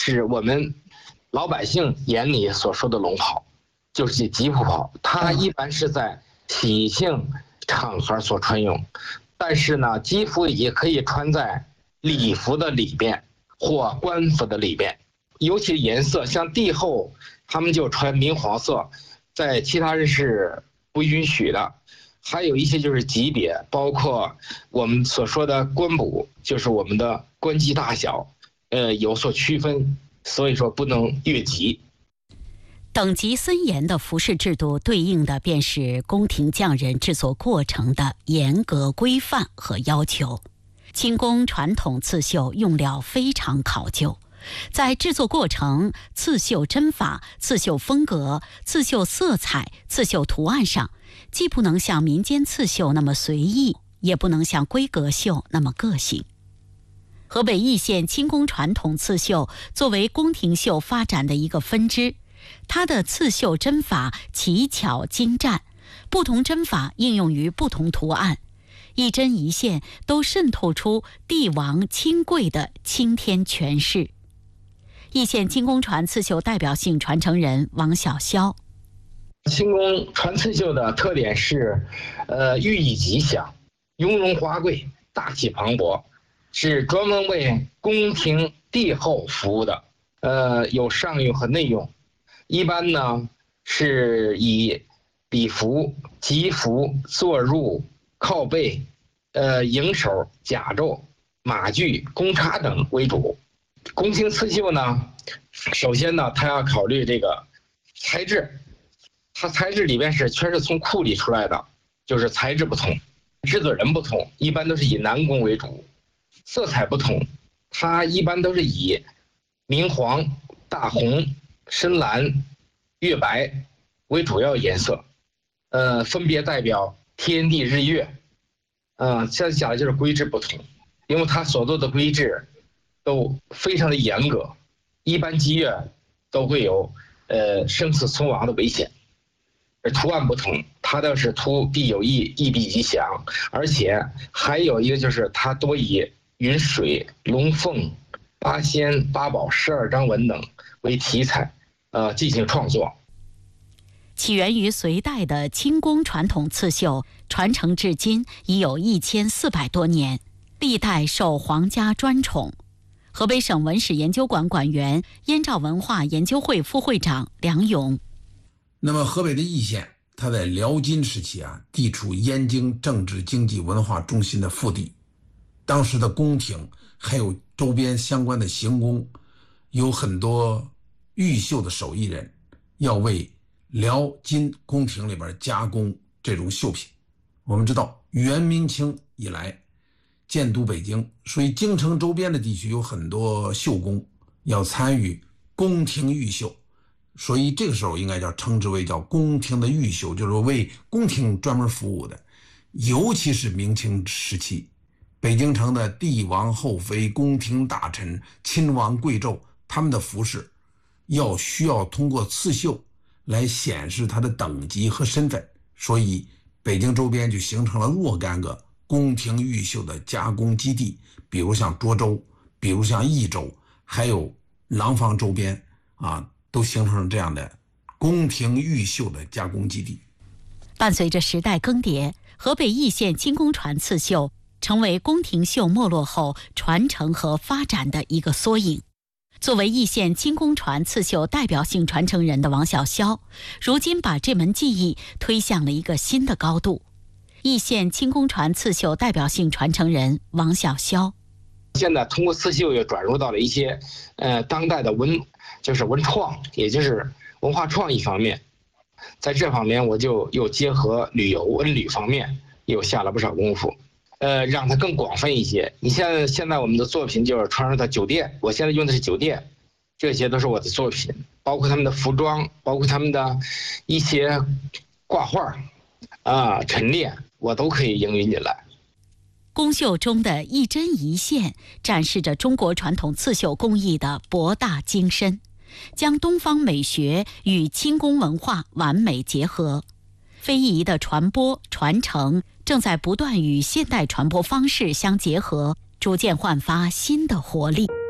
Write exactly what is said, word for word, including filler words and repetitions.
是我们老百姓眼里所说的龙袍，就是吉普袍，它一般是在喜庆场合所穿用，但是呢，吉服也可以穿在礼服的里边或官服的里边，尤其颜色，像帝后他们就穿明黄色，在其他人是不允许的。还有一些就是级别，包括我们所说的官补，就是我们的官级大小，呃，有所区分，所以说不能越级。 等级森严的服饰制度，对应的便是宫廷匠人制作过程的严格规范和要求。清宫传统刺绣用料非常考究，在制作过程、刺绣针法、刺绣风格、刺绣色彩、刺绣图案上，既不能像民间刺绣那么随意，也不能像闺阁绣那么个性。河北易县清宫传统刺绣作为宫廷绣发展的一个分支，它的刺绣针法奇巧精湛，不同针法应用于不同图案，一针一线都渗透出帝王亲贵的青天权势。易县清宫传刺绣代表性传承人王小霄。 清宫传刺绣的特点是，呃，寓意吉祥、雍容华贵、大气磅礴，是专门为宫廷帝后服务的。呃，有上用和内用。一般呢是以礼服、吉服、坐入、靠背、呃迎手、甲胄、马具、弓叉等为主。宫廷刺绣呢，首先呢，它要考虑这个材质。它材质里边是全是从库里出来的，就是材质不同，制作人不同，一般都是以男工为主。色彩不同，它一般都是以明黄、大红、深蓝、月白为主要颜色，呃，分别代表天地日月。呃，现在讲的就是规制不同，因为它所做的规制都非常的严格，一般积月都会有呃生死存亡的危险。图案不同，它的是图必有意，意必吉祥，而且还有一个就是它多以云水、龙凤、八仙、八宝、十二章文等为题材，呃，进行创作。 起源于隋代的清宫传统刺绣，传承至今已有一千四百多年，历代受皇家专宠。河北省文史研究馆馆员、燕赵文化研究会副会长梁勇。 那么河北的易县，它在辽金时期啊，地处燕京政治经济文化中心的腹地，当时的宫廷还有周边相关的行宫，有很多玉绣的手艺人要为辽金宫廷里边加工这种绣品。我们知道元明清以来建都北京，所以京城周边的地区有很多绣工要参与宫廷玉绣，所以这个时候应该叫称之为叫宫廷的御绣，就是为宫廷专门服务的。尤其是明清时期，北京城的帝王后妃、宫廷大臣、亲王贵胄，他们的服饰要需要通过刺绣来显示他的等级和身份，所以北京周边就形成了若干个宫廷御绣的加工基地，比如像涿州，比如像益州，还有廊坊周边啊，都形成了这样的宫廷御绣的加工基地。 伴随着时代更迭，河北易县清宫传刺绣成为宫廷绣没落后传承和发展的一个缩影。作为易县清宫传刺绣代表性传承人的王小霄，如今把这门技艺推向了一个新的高度。易县清宫传刺绣代表性传承人王小霄。 现在通过刺绣又转入到了一些呃当代的文就是文创，也就是文化创意方面。在这方面我就又结合旅游文旅方面又下了不少功夫，呃让它更广泛一些。你像现在我们的作品就是传入到酒店，我现在用的是酒店，这些都是我的作品，包括他们的服装，包括他们的一些挂画啊、陈列，我都可以应用进来。 宫绣中的一针一线展示着中国传统刺绣工艺的博大精深，将东方美学与清宫文化完美结合。非遗的传播传承正在不断与现代传播方式相结合，逐渐焕发新的活力。